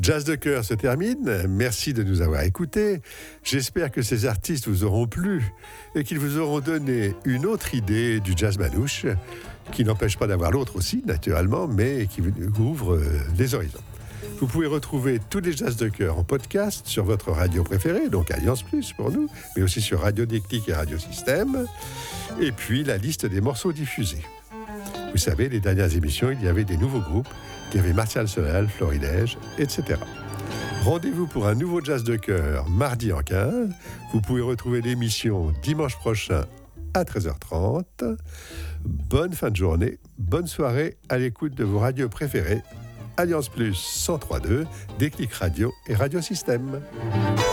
Jazz de cœur se termine. Merci de nous avoir écoutés. J'espère que ces artistes vous auront plu et qu'ils vous auront donné une autre idée du jazz manouche, qui n'empêche pas d'avoir l'autre aussi, naturellement, mais qui vous ouvre les horizons. Vous pouvez retrouver tous les jazz de cœur en podcast sur votre radio préférée, donc Alliance Plus pour nous, mais aussi sur Radio Déclic et Radio Système, et puis la liste des morceaux diffusés. Vous savez, les dernières émissions, il y avait des nouveaux groupes. Il y avait Martial Solal, Florilège, etc. Rendez-vous pour un nouveau jazz de cœur mardi en 15. Vous pouvez retrouver l'émission dimanche prochain à 13h30. Bonne fin de journée, bonne soirée à l'écoute de vos radios préférées. Alliance Plus 103.2, Déclic Radio et Radio Système.